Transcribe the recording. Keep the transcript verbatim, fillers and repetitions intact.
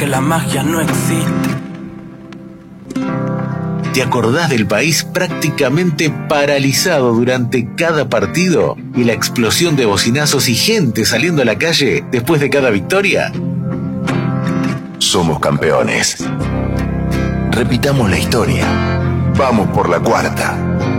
que la magia no existe. ¿Te acordás del país prácticamente paralizado durante cada partido y la explosión de bocinazos y gente saliendo a la calle después de cada victoria? Somos campeones. Repitamos la historia. Vamos por la cuarta.